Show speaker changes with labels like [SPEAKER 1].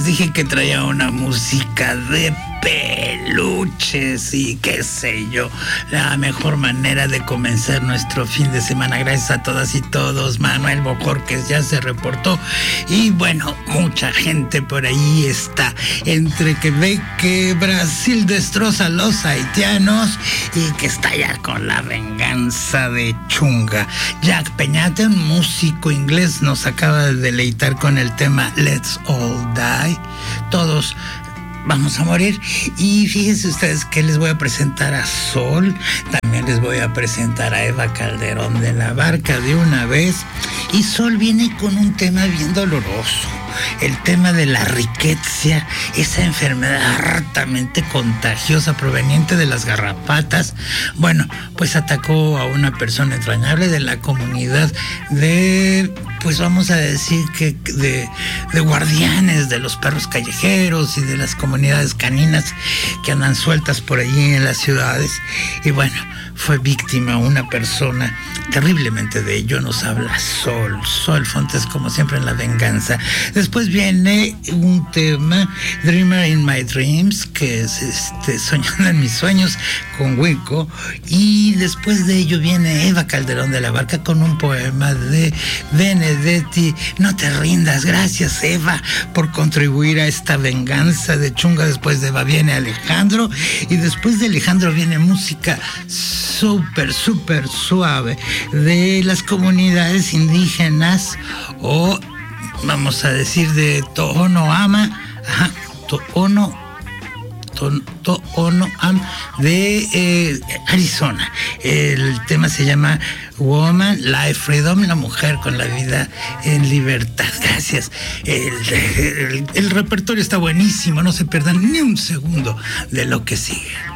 [SPEAKER 1] dije que traía una música de peluches y qué sé yo, la mejor manera de comenzar nuestro fin de semana. Gracias a todas y todos. Manuel Bojorquez ya se reportó y bueno, mucha gente por ahí está, entre que ve que Brasil destroza a los haitianos y que está ya con la venganza de Chunga. Jack Peñate, un músico inglés, nos acaba de deleitar con el tema Let's All Die. Todos vamos a morir. Y fíjense ustedes que les voy a presentar a Sol, también les voy a presentar a Eva Calderón de la Barca de una vez. Y Sol viene con un tema bien doloroso, el tema de la riqueza, esa enfermedad hartamente contagiosa proveniente de las garrapatas. Bueno, pues atacó a una persona entrañable de la comunidad de, pues vamos a decir que de guardianes de los perros callejeros y de las comunidades caninas que andan sueltas por allí en las ciudades. Y bueno, fue víctima una persona. Terriblemente de ello nos habla Sol Fontes, como siempre en la venganza. Después viene un tema, Dreamer in My Dreams, que es Soñando en mis sueños, con Wilco. Y después de ello viene Eva Calderón de la Barca con un poema de Benedetti, No te rindas. Gracias, Eva, por contribuir a esta venganza de Chunga. Después de Eva viene Alejandro, y después de Alejandro viene música súper suave de las comunidades indígenas, o vamos a decir de Tohonoama, Tohonoam de Arizona. El tema se llama Woman, Life, Freedom, la mujer con la vida en libertad. Gracias. El repertorio está buenísimo, no se pierdan ni un segundo de lo que sigue.